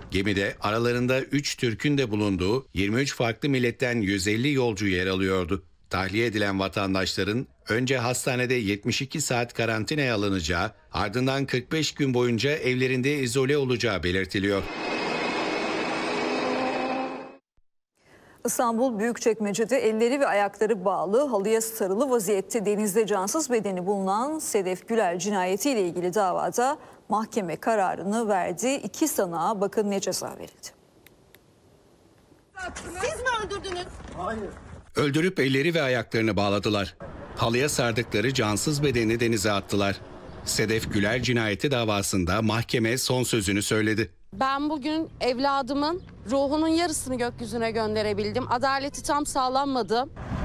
Gemide aralarında 3 Türk'ün de bulunduğu 23 farklı milletten 150 yolcu yer alıyordu. Tahliye edilen vatandaşların önce hastanede 72 saat karantinaya alınacağı, ardından 45 gün boyunca evlerinde izole olacağı belirtiliyor. İstanbul Büyükçekmece'de elleri ve ayakları bağlı, halıya sarılı vaziyette denizde cansız bedeni bulunan Sedef Güler cinayetiyle ilgili davada mahkeme kararını verdi. 2 sanığa bakın ne ceza verildi. Siz mi öldürdünüz? Hayır. Öldürüp elleri ve ayaklarını bağladılar. Halıya sardıkları cansız bedeni denize attılar. Sedef Güler cinayeti davasında mahkeme son sözünü söyledi. Ben bugün evladımın ruhunun yarısını gökyüzüne gönderebildim. Adaleti tam sağlanmadı.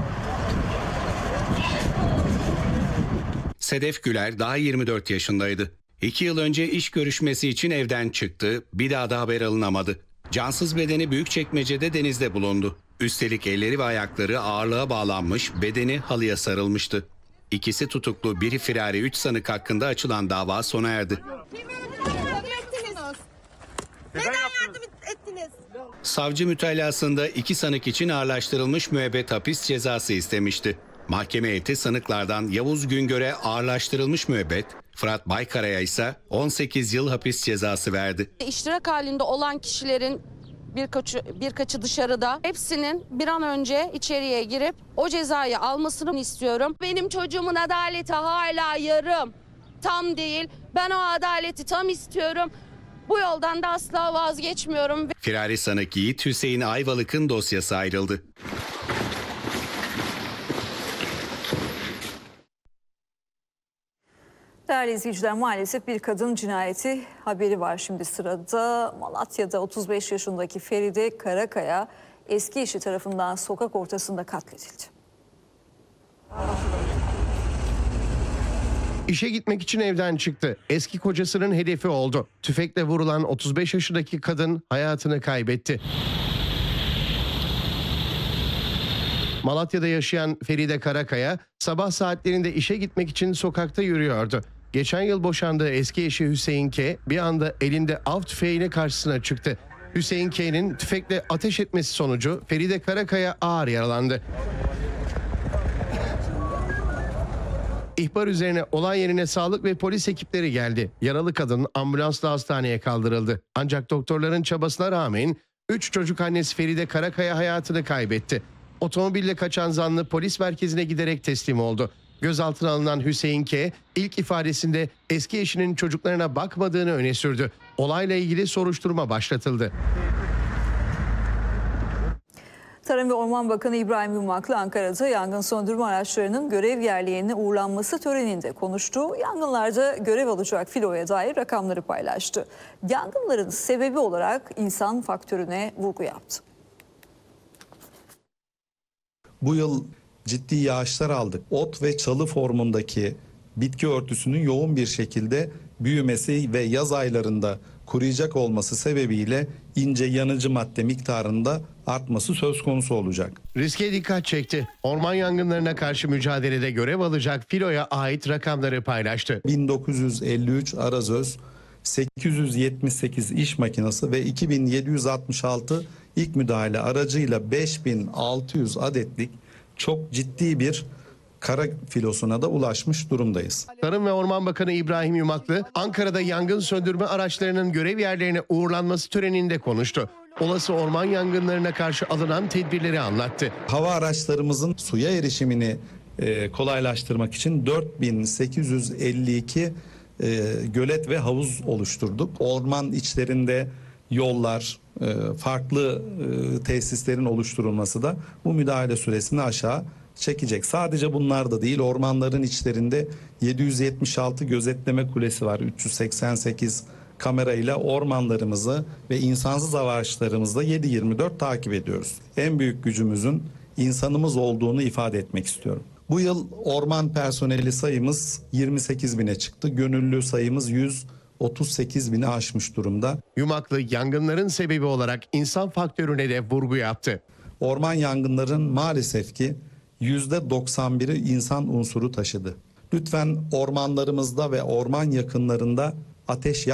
Sedef Güler daha 24 yaşındaydı. 2 yıl önce iş görüşmesi için evden çıktı, bir daha da haber alınamadı. Cansız bedeni Büyükçekmece'de denizde bulundu. Üstelik elleri ve ayakları ağırlığa bağlanmış, bedeni halıya sarılmıştı. İkisi tutuklu, biri firari, 3 sanık hakkında açılan dava sona erdi. Neden yardım ettiniz? Savcı mütalasında 2 sanık için ağırlaştırılmış müebbet hapis cezası istemişti. Mahkeme heyeti sanıklardan Yavuz Güngör'e ağırlaştırılmış müebbet, Fırat Baykara'ya ise 18 yıl hapis cezası verdi. İştirak halinde olan kişilerin birkaçı dışarıda. Hepsinin bir an önce içeriye girip o cezayı almasını istiyorum. Benim çocuğumun adaleti hala yarım, tam değil. Ben o adaleti tam istiyorum. Bu yoldan da asla vazgeçmiyorum. Firari sanık Yiğit Hüseyin Ayvalık'ın dosyası ayrıldı. Değerli izleyiciler, maalesef bir kadın cinayeti haberi var şimdi sırada. Malatya'da 35 yaşındaki Feride Karakaya eski eşi tarafından sokak ortasında katledildi. İşe gitmek için evden çıktı. Eski kocasının hedefi oldu. Tüfekle vurulan 35 yaşındaki kadın hayatını kaybetti. Malatya'da yaşayan Feride Karakaya sabah saatlerinde işe gitmek için sokakta yürüyordu. Geçen yıl boşandığı eski eşi Hüseyin K. bir anda elinde av tüfeğiyle karşısına çıktı. Hüseyin K'nin tüfekle ateş etmesi sonucu Feride Karakaya ağır yaralandı. İhbar üzerine olay yerine sağlık ve polis ekipleri geldi. Yaralı kadın ambulansla hastaneye kaldırıldı. Ancak doktorların çabasına rağmen 3 çocuk annesi Feride Karakaya hayatını kaybetti. Otomobille kaçan zanlı polis merkezine giderek teslim oldu. Gözaltına alınan Hüseyin K. ilk ifadesinde eski eşinin çocuklarına bakmadığını öne sürdü. Olayla ilgili soruşturma başlatıldı. Tarım ve Orman Bakanı İbrahim Yumaklı Ankara'da yangın söndürme araçlarının görev yerlerine uğurlanması töreninde konuştu. Yangınlarda görev alacak filoya dair rakamları paylaştı. Yangınların sebebi olarak insan faktörüne vurgu yaptı. Bu yıl ciddi yağışlar aldık. Ot ve çalı formundaki bitki örtüsünün yoğun bir şekilde büyümesi ve yaz aylarında kuruyacak olması sebebiyle ince yanıcı madde miktarında artması söz konusu olacak. Riske dikkat çekti. Orman yangınlarına karşı mücadelede görev alacak filoya ait rakamları paylaştı. 1953 arazöz, 878 iş makinesi ve 2766 ilk müdahale aracıyla 5600 adetlik çok ciddi bir kara filosuna da ulaşmış durumdayız. Tarım ve Orman Bakanı İbrahim Yumaklı, Ankara'da yangın söndürme araçlarının görev yerlerine uğurlanması töreninde konuştu. Olası orman yangınlarına karşı alınan tedbirleri anlattı. Hava araçlarımızın suya erişimini kolaylaştırmak için 4852 gölet ve havuz oluşturduk. Orman içlerinde yollar, farklı tesislerin oluşturulması da bu müdahale süresini aşağı çekecek. Sadece bunlar da değil, ormanların içlerinde 776 gözetleme kulesi var. 388 kamerayla ormanlarımızı ve insansız araçlarımızla 7/24 takip ediyoruz. En büyük gücümüzün insanımız olduğunu ifade etmek istiyorum. Bu yıl orman personeli sayımız 28 bine çıktı. Gönüllü sayımız 138 bini aşmış durumda. Yumaklı yangınların sebebi olarak insan faktörüne de vurgu yaptı. Orman yangınların maalesef ki %91'i insan unsuru taşıdı. Lütfen ormanlarımızda ve orman yakınlarında ateş